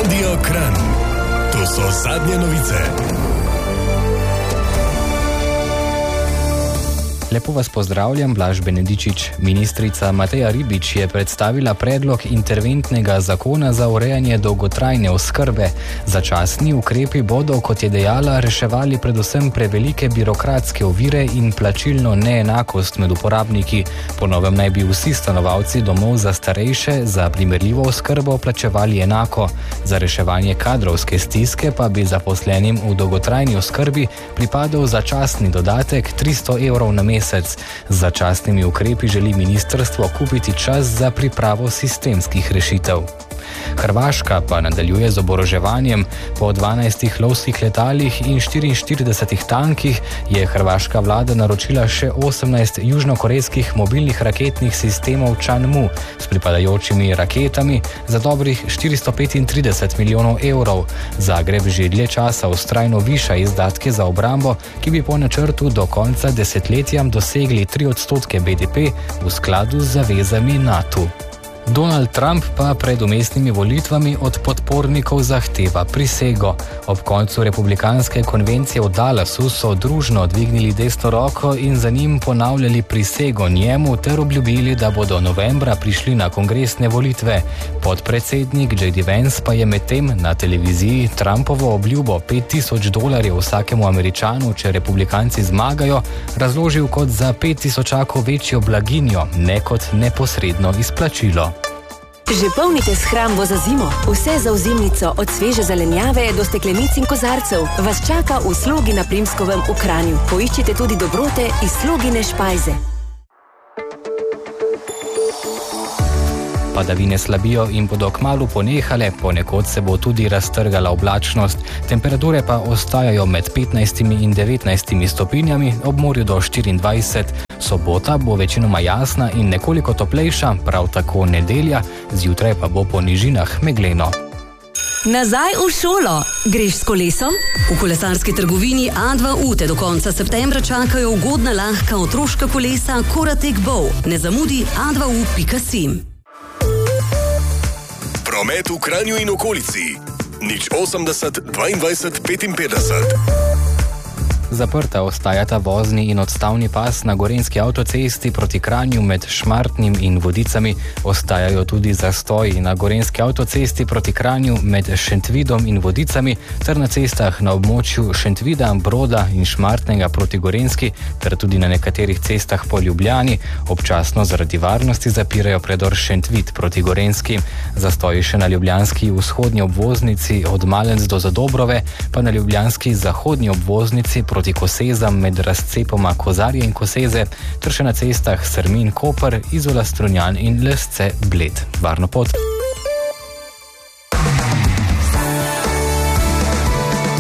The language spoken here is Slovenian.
Radio Kranj. To so zadnje novice. Lepo vas pozdravljam, Blaž Benedičič. Ministrica Mateja Ribič je predstavila predlog interventnega zakona za urejanje dolgotrajne oskrbe. Začasni ukrepi bodo, kot je dejala, reševali predvsem prevelike birokratske ovire in plačilno neenakost med uporabniki. Po novem naj bi vsi stanovalci domov za starejše za primerljivo oskrbo plačevali enako. Za reševanje kadrovske stiske pa bi zaposlenim v dolgotrajni oskrbi pripadal začasni dodatek 300 evrov na mesec. Z začasnimi ukrepi želi ministrstvo kupiti čas za pripravo sistemskih rešitev. Hrvaška pa nadaljuje z oboroževanjem. Po 12 lovskih letalih in 44 tankih je hrvaška vlada naročila še 18 južnokorejskih mobilnih raketnih sistemov Changmu s pripadajočimi raketami za dobrih 435 milijonov evrov. Zagreb že dlje časa vztrajno viša izdatke za obrambo, ki bi po načrtu do konca desetletja dosegli 3% BDP v skladu z zavezami NATO. Donald Trump pa pred umestnimi volitvami od podpornikov zahteva prisego. Ob koncu republikanske konvencije v Dallasu so družno dvignili desno roko in za njim ponavljali prisego njemu ter obljubili, da bodo novembra prišli na kongresne volitve. Podpredsednik J.D. Vance pa je medtem na televiziji Trumpovo obljubo $5,000 vsakemu Američanu, če republikanci zmagajo, razložil kot za 5,000 večjo blaginjo, ne kot neposredno izplačilo. Že polnite shrambo za zimo. Vse za ozimnico, od sveže zelenjave do steklenic in kozarcev, vas čaka v Slogi na Primskovem v Kranju. Poiščite tudi dobrote iz Slogine špajze. Padavine slabijo in bodo kmalu ponehale, ponekod se bo tudi raztrgala oblačnost. Temperature pa ostajajo med 15 in 19 stopinjami, ob morju do 24. Sobota bo večinoma jasna in nekoliko toplejša, prav tako nedelja, zjutraj pa bo po nižinah megleno. Nazaj v šolo. Greš s kolesom? V kolesarski trgovini A2U te do konca septembra čakajo ugodna lahka otroška kolesa Koratek Bow. Ne zamudi a2u.sim. Promet v Kranju in okolici. 080 22 55. Zaprta ostajata vozni in odstavni pas na gorenjski avtocesti proti Kranju med Šmartnim in Vodicami. Ostajajo tudi zastoji na gorenjski avtocesti proti Kranju med Šentvidom in Vodicami ter na cestah na območju Šentvida, Broda in Šmartnega proti Gorenjski ter tudi na nekaterih cestah po Ljubljani. Občasno zaradi varnosti zapirajo predor Šentvid proti Gorenjski. Zastoji še na ljubljanski vzhodni obvoznici od Malenc do Zadobrove, pa na ljubljanski zahodni obvoznici proti Kosezam med razcepoma Kozarje in Koseze, ter še na cestah Strmin, Koper, Izola, Strunjan in Lesce, Bled. Varno pot!